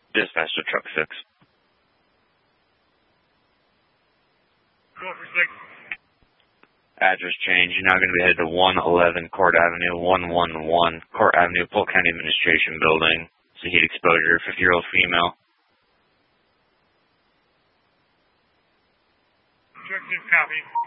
Dispatch to truck 6. Go for 6. Address change. You're now going to be headed to 111 Court Avenue, 111 Court Avenue, Polk County Administration Building. It's a heat exposure, 50-year-old female. Truck 6, copy.